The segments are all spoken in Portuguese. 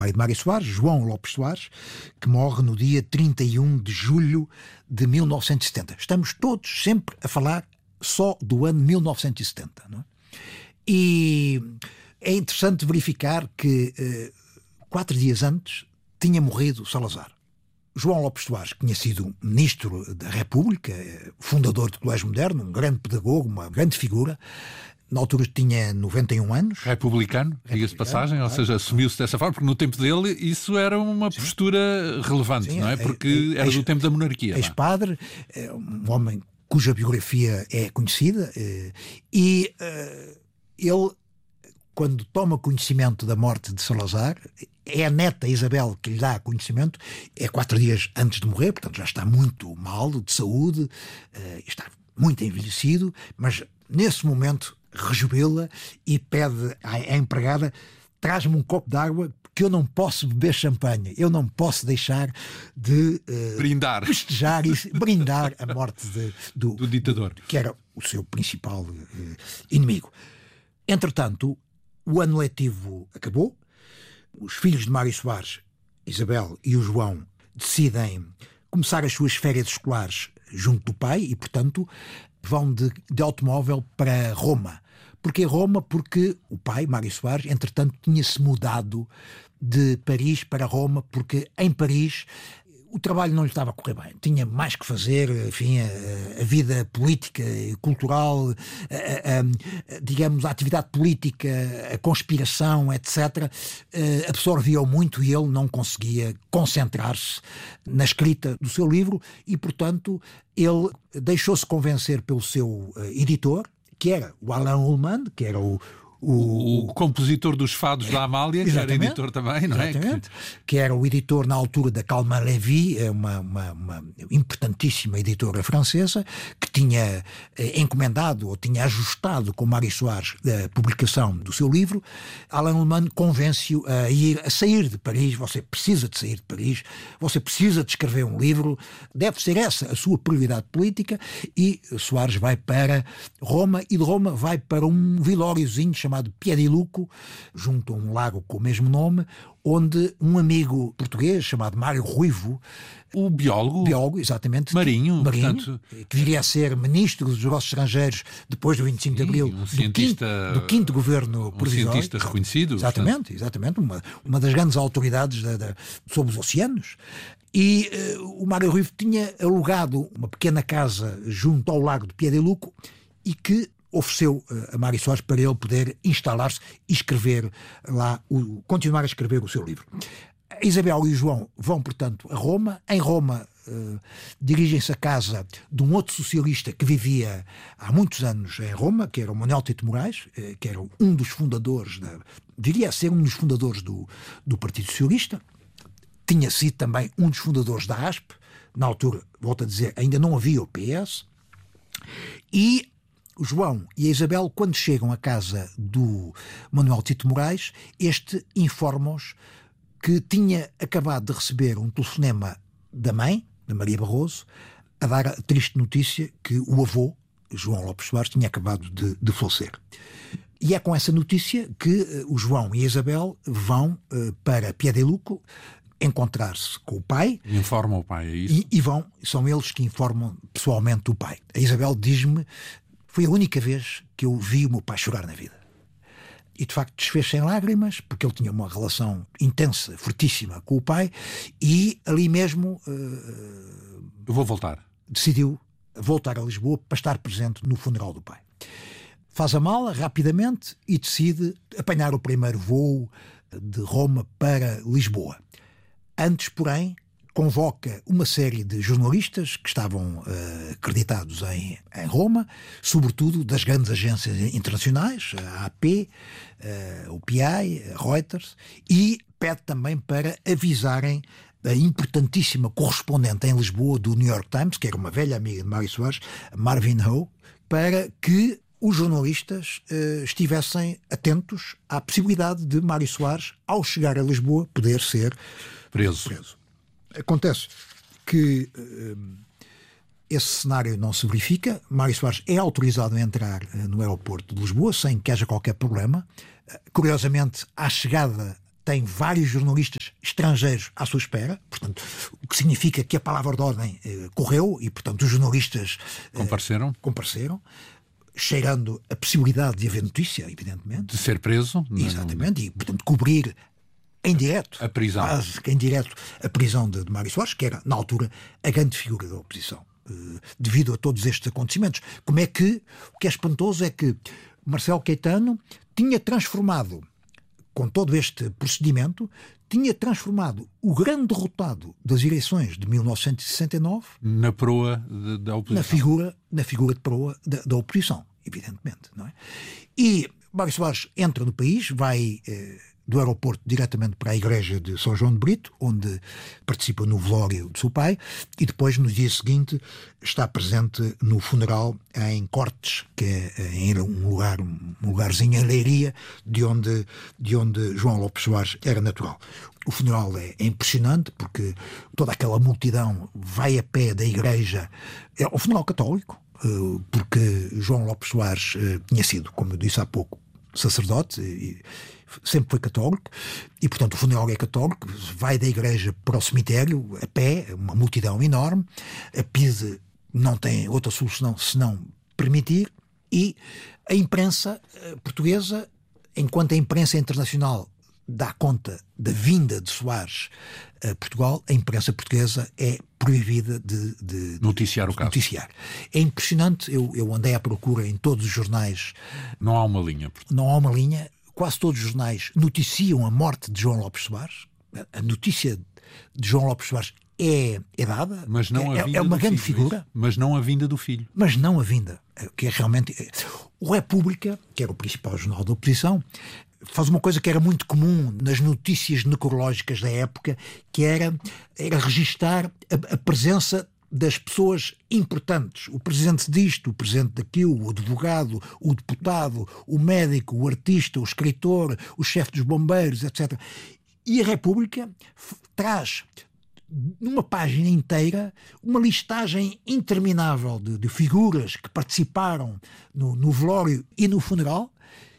pai de Mário Soares, João Lopes Soares, que morre no dia 31 de julho de 1970. Estamos todos sempre a falar só do ano 1970. Não é? E é interessante verificar que 4 dias antes tinha morrido Salazar. João Lopes Soares, que tinha sido ministro da República, fundador do Colégio Moderno, um grande pedagogo, uma grande figura, na altura tinha 91 anos. Republicano, diga-se de passagem, ou seja, assumiu-se dessa forma, porque no tempo dele isso era uma postura relevante, não é? Porque era do tempo da monarquia. Ex-padre, um homem cuja biografia é conhecida, e ele, quando toma conhecimento da morte de Salazar, é a neta Isabel que lhe dá conhecimento, é 4 dias antes de morrer, portanto já está muito mal de saúde, está muito envelhecido, mas nesse momento rejubila e pede à empregada: traz-me um copo de água, porque eu não posso beber champanhe, eu não posso deixar de brindar, festejar e brindar a morte do ditador, que era o seu principal inimigo. Entretanto, o ano letivo acabou, os filhos de Mário Soares, Isabel e o João, decidem começar as suas férias escolares junto do pai e, portanto, vão de automóvel para Roma. Porquê Roma? Porque o pai, Mário Soares, entretanto, tinha-se mudado de Paris para Roma, porque em Paris o trabalho não lhe estava a correr bem. Tinha mais que fazer, enfim, a vida política e cultural, digamos, a atividade política, a conspiração, etc., absorvia-o muito e ele não conseguia concentrar-se na escrita do seu livro e, portanto, ele deixou-se convencer pelo seu editor, que era o Alain Ullmann, que era o compositor dos fados da Amália, que era editor também, não é? Exatamente. Que era o editor na altura da Calment Lévy, uma importantíssima editora francesa, que tinha encomendado ou tinha ajustado com Mário Soares a publicação do seu livro. Alain Ullmann convence-o a sair de Paris. Você precisa de sair de Paris, você precisa de escrever um livro, deve ser essa a sua prioridade política, e Soares vai para Roma, e de Roma vai para um vilóriozinho chamado Piediluco, junto a um lago com o mesmo nome, onde um amigo português chamado Mário Ruivo, o biólogo, exatamente, Marinho, portanto, que viria a ser ministro dos negócios estrangeiros depois do 25 de Abril, do quinto governo provisório. Cientista reconhecido. Exatamente, uma das grandes autoridades sobre os oceanos. E o Mário Ruivo tinha alugado uma pequena casa junto ao lago de Piediluco e que ofereceu a Mário Soares para ele poder instalar-se e escrever lá, continuar a escrever o seu livro. A Isabel e o João vão, portanto, a Roma. Em Roma dirigem-se à casa de um outro socialista que vivia há muitos anos em Roma, que era o Manuel Tito Moraes, que era um dos fundadores, viria a ser um dos fundadores do Partido Socialista. Tinha sido também um dos fundadores da ASP. Na altura, volto a dizer, ainda não havia o PS. E o João e a Isabel, quando chegam à casa do Manuel Tito Moraes, este informa-os que tinha acabado de receber um telefonema da mãe, da Maria Barroso, a dar a triste notícia que o avô, João Lopes Soares, tinha acabado de falecer. E é com essa notícia que o João e a Isabel vão para Piediluco encontrar-se com o pai. Informam o pai, é isso? E são eles que informam pessoalmente o pai. A Isabel diz-me: foi a única vez que eu vi o meu pai chorar na vida. E de facto desfez-se em lágrimas, porque ele tinha uma relação intensa, fortíssima com o pai, e ali mesmo eu vou voltar. Decidiu voltar a Lisboa para estar presente no funeral do pai. Faz a mala rapidamente e decide apanhar o primeiro voo de Roma para Lisboa. Antes, porém, convoca uma série de jornalistas que estavam acreditados em Roma, sobretudo das grandes agências internacionais, a AP, o PI, a Reuters, e pede também para avisarem a importantíssima correspondente em Lisboa do New York Times, que era uma velha amiga de Mário Soares, Marvin Ho, para que os jornalistas estivessem atentos à possibilidade de Mário Soares, ao chegar a Lisboa, poder ser preso. Acontece que esse cenário não se verifica. Mário Soares é autorizado a entrar no aeroporto de Lisboa sem que haja qualquer problema. Curiosamente, à chegada tem vários jornalistas estrangeiros à sua espera, portanto, o que significa que a palavra de ordem correu e, portanto, os jornalistas compareceram, cheirando a possibilidade de haver notícia, evidentemente. De ser preso. Exatamente, e, portanto, cobrir em direto, a prisão. Quase em direto, a prisão de Mário Soares, que era, na altura, a grande figura da oposição, devido a todos estes acontecimentos. O que é espantoso é que Marcelo Caetano tinha transformado, com todo este procedimento, tinha transformado o grande derrotado das eleições de 1969 na proa da oposição. Na figura de proa da oposição, evidentemente. Não é? E Mário Soares entra no país, vai do aeroporto diretamente para a igreja de São João de Brito, onde participa no velório do seu pai, e depois, no dia seguinte, está presente no funeral em Cortes, que é um lugarzinho em Leiria, de onde João Lopes Soares era natural. O funeral é impressionante, porque toda aquela multidão vai a pé da igreja. É um funeral católico, porque João Lopes Soares tinha sido, como eu disse há pouco, sacerdote e sempre foi católico, e portanto o funeral é católico, vai da igreja para o cemitério a pé, uma multidão enorme. A PIDE não tem outra solução senão permitir, e a imprensa portuguesa, enquanto a imprensa internacional dá conta da vinda de Soares a Portugal, a imprensa portuguesa é proibida de noticiar o caso. É impressionante, eu andei à procura em todos os jornais. Não há uma linha. Não há uma linha. Quase todos os jornais noticiam a morte de João Lopes Soares. A notícia de João Lopes Soares é dada, mas não a vinda é uma do grande filho, figura. Mas não a vinda do filho. Mas não a vinda, que é realmente... O República, que era o principal jornal da oposição, faz uma coisa que era muito comum nas notícias necrológicas da época, que era registar a presença das pessoas importantes. O presidente disto, o presidente daquilo, o advogado, o deputado, o médico, o artista, o escritor, o chefe dos bombeiros, etc. E a República traz, numa página inteira, uma listagem interminável de figuras que participaram no velório e no funeral.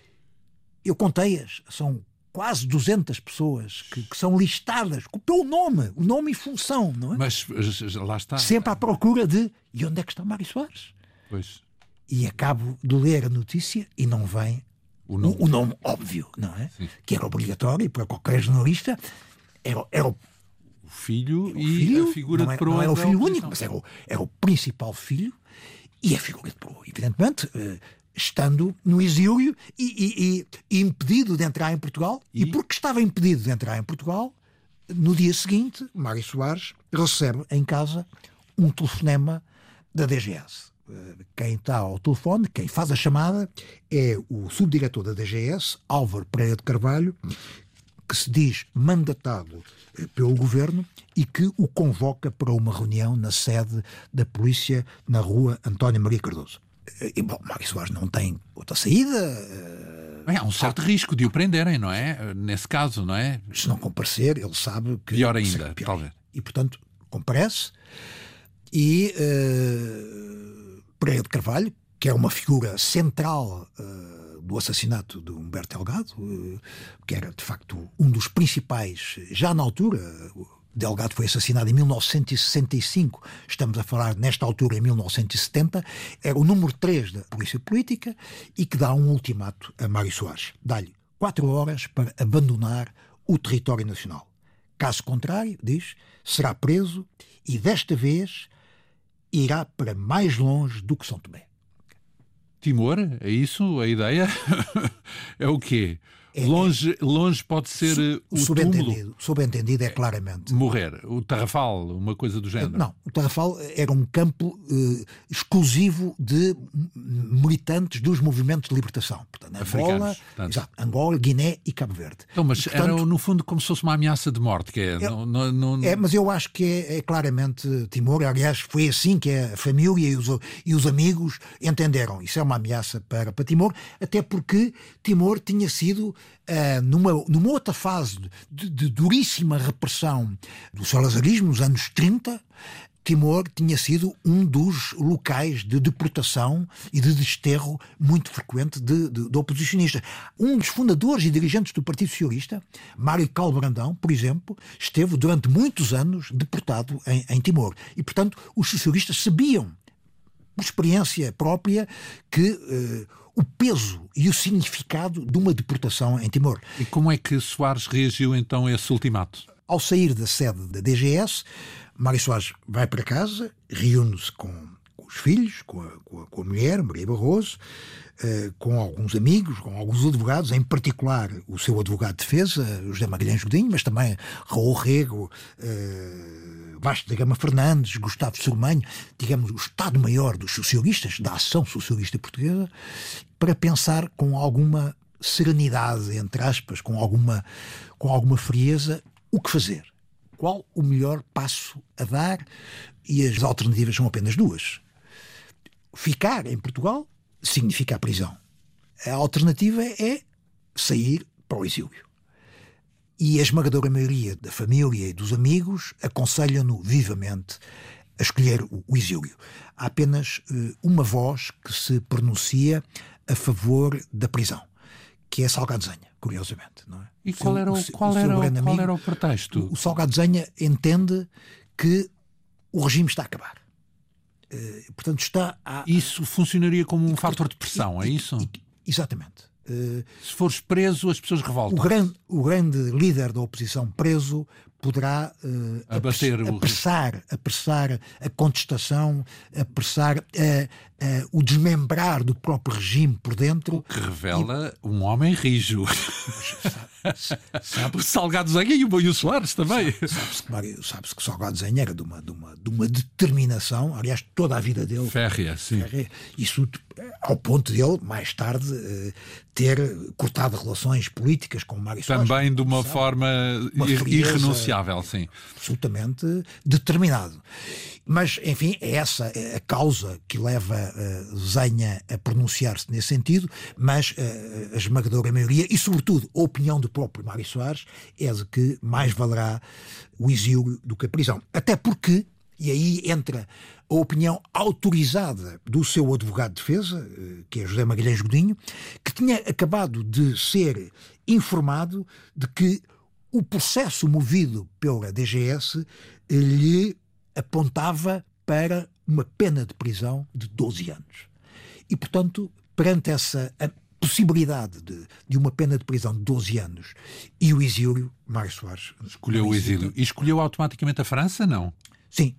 Eu contei-as, são quase 200 pessoas que são listadas pelo nome e função, não é? Mas lá está. Sempre à procura de e onde é que está Mário Soares? Pois. E acabo de ler a notícia e não vem o nome óbvio, não é? Sim. Que era obrigatório para qualquer jornalista. Era o filho e a figura de proa. Não era o filho único, mas era o principal filho e a figura de proa, evidentemente, estando no exílio e impedido de entrar em Portugal. E porque estava impedido de entrar em Portugal, no dia seguinte, Mário Soares recebe em casa um telefonema da DGS. Quem está ao telefone, quem faz a chamada, é o subdiretor da DGS, Álvaro Pereira de Carvalho, que se diz mandatado pelo governo e que o convoca para uma reunião na sede da polícia na rua António Maria Cardoso. E, bom, Mário Soares não tem outra saída. Há um certo risco de o prenderem, não é? Nesse caso, não é? Se não comparecer, ele sabe que... Pior ainda, talvez. E, portanto, comparece e Pereira de Carvalho, que é uma figura central do assassinato de Humberto Delgado, que era, de facto, um dos principais, já na altura... Delgado foi assassinado em 1965, estamos a falar nesta altura em 1970, era o número 3 da Polícia Política e que dá um ultimato a Mário Soares. Dá-lhe 4 horas para abandonar o território nacional. Caso contrário, diz, será preso e desta vez irá para mais longe do que São Tomé. Timor? É isso a ideia? É o quê? Longe pode ser o túmulo. Subentendido é claramente. Morrer. O Tarrafal, uma coisa do género. Não, o Tarrafal era um campo exclusivo de militantes dos movimentos de libertação. Portanto, africanos. Angola, Guiné e Cabo Verde. Então, mas portanto, era no fundo como se fosse uma ameaça de morte. Que é, mas eu acho que é claramente Timor. Aliás, foi assim que a família e os amigos entenderam. Isso é uma ameaça para Timor, até porque Timor tinha sido numa outra fase de duríssima repressão do salazarismo, nos anos 30, Timor tinha sido um dos locais de deportação e de desterro muito frequente de oposicionistas. Um dos fundadores e dirigentes do Partido Socialista, Mário Calvo Brandão, por exemplo, esteve durante muitos anos deportado em Timor. E, portanto, os socialistas sabiam, por experiência própria, que o peso e o significado de uma deportação em Timor. E como é que Soares reagiu então a esse ultimato? Ao sair da sede da DGS, Mário Soares vai para casa, reúne-se com os filhos, com a mulher, Maria Barroso, com alguns amigos, com alguns advogados, em particular o seu advogado de defesa, José Magalhães Godinho, mas também Raul Rego, Vasco da Gama Fernandes, Gustavo Sormanho, digamos, o Estado-Maior dos socialistas, da Ação Socialista Portuguesa, para pensar com alguma serenidade, entre aspas, com alguma frieza, o que fazer. Qual o melhor passo a dar? E as alternativas são apenas duas. Ficar em Portugal significa a prisão. A alternativa é sair para o exílio. E a esmagadora maioria da família e dos amigos aconselham-no vivamente a escolher o exílio. Há apenas uma voz que se pronuncia a favor da prisão, que é Salgado Zenha, curiosamente. Não é? E qual era o pretexto? O Salgado Zenha entende que o regime está a acabar. Portanto, Isso funcionaria como um fator de pressão, é isso? Exatamente. Se fores preso, as pessoas revoltam. O grande líder da oposição preso poderá apressar a contestação, apressar o desmembrar do próprio regime por dentro. O que revela um homem rijo. O Salgado Zenha e o Soares também. Sabe-se que Salgado Zenha era de uma determinação, aliás, toda a vida dele. Férrea, sim. Isso ao ponto dele, mais tarde, ter cortado relações políticas com Mário Soares. Também de uma forma irrenunciável, sim. Absolutamente determinado. Mas, enfim, é essa a causa que leva Zenha a pronunciar-se nesse sentido, mas a esmagadora maioria, e sobretudo a opinião do próprio Mário Soares, é de que mais valerá o exílio do que a prisão. Até porque, e aí entra a opinião autorizada do seu advogado de defesa, que é José Magalhães Godinho, que tinha acabado de ser informado de que o processo movido pela DGS lhe apontava para uma pena de prisão de 12 anos. E, portanto, perante essa possibilidade de uma pena de prisão de 12 anos e o exílio, Mário Soares escolheu o exílio. E escolheu automaticamente a França, não? Sim,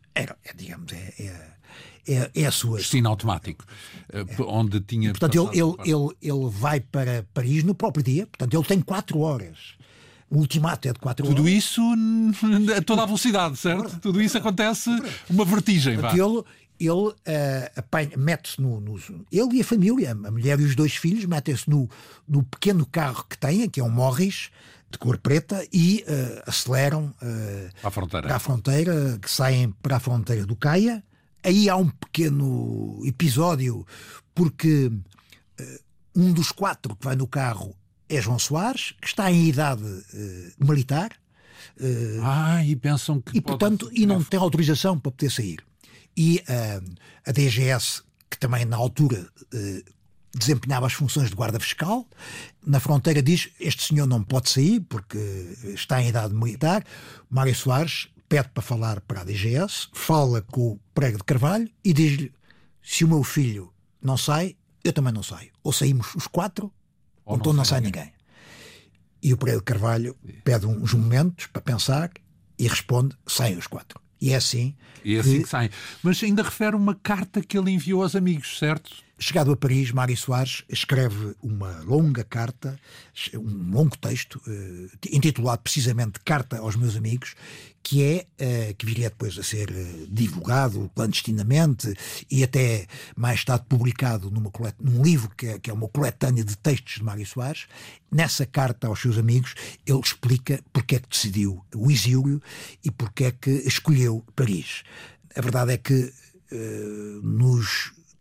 é a sua... Destino automático. Onde tinha... E, portanto, ele vai para Paris no próprio dia. Portanto, ele tem 4 horas. O ultimato é de 4 horas. Tudo isso a toda a velocidade, certo? Tudo isso acontece uma vertigem. Ele mete-se ele e a família, a mulher e os 2 filhos, metem-se no pequeno carro que têm, que é um Morris, de cor preta, e aceleram para a fronteira, que saem para a fronteira do Caia. Aí há um pequeno episódio, porque um dos 4 que vai no carro é João Soares, que está em idade militar. E pensam que... portanto, não tem autorização para poder sair. E a DGS, que também na altura desempenhava as funções de guarda fiscal, na fronteira diz: este senhor não pode sair porque está em idade militar. Mário Soares pede para falar para a DGS, fala com o Prego de Carvalho e diz-lhe: se o meu filho não sai, eu também não saio. Ou saímos os 4, ou então não sai ninguém. E o Prego de Carvalho pede uns momentos para pensar e responde: saem os 4. E é assim que saem. Mas ainda refere uma carta que ele enviou aos amigos, certo? Chegado a Paris, Mário Soares escreve uma longa carta, um longo texto, intitulado precisamente Carta aos Meus Amigos, que viria depois a ser divulgado clandestinamente e até mais tarde publicado num livro que é uma coletânea de textos de Mário Soares. Nessa carta aos seus amigos, ele explica porque é que decidiu o exílio e porque é que escolheu Paris. A verdade é que nos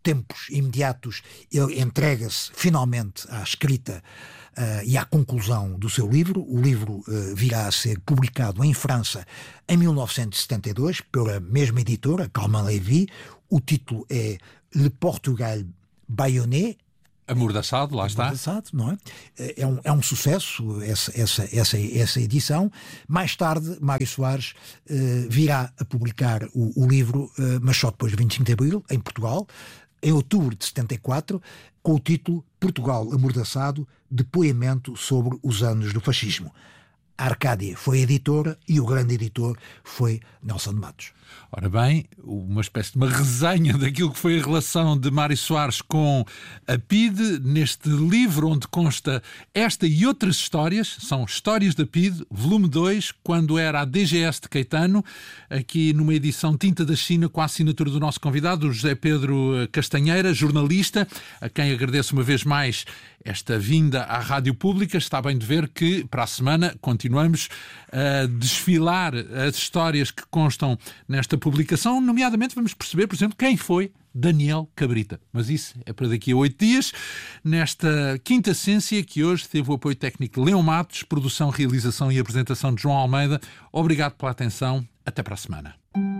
tempos imediatos, ele entrega-se finalmente à escrita e à conclusão do seu livro. O livro virá a ser publicado em França em 1972 pela mesma editora, Calment Lévy. O título é Le Portugal Bayonnais. Amordaçado, lá está. Amordaçado, não é? É um sucesso essa edição. Mais tarde, Mário Soares virá a publicar o livro, mas só depois de 25 de Abril, em Portugal, em outubro de 74, com o título Portugal Amordaçado, depoimento sobre os anos do fascismo. A Arcádia foi a editora e o grande editor foi Nelson de Matos. Ora bem, uma espécie de uma resenha daquilo que foi a relação de Mário Soares com a PIDE, neste livro onde consta esta e outras histórias, são Histórias da PIDE, volume 2, quando era a DGS de Caetano, aqui numa edição tinta da China, com a assinatura do nosso convidado, o José Pedro Castanheira, jornalista, a quem agradeço uma vez mais esta vinda à Rádio Pública. Está bem de ver que para a semana continuamos a desfilar as histórias que constam nesta publicação, nomeadamente vamos perceber, por exemplo, quem foi Daniel Cabrita. Mas isso é para daqui a 8 dias, nesta Quinta Essência, que hoje teve o apoio técnico de Leão Matos, produção, realização e apresentação de João Almeida. Obrigado pela atenção. Até para a semana.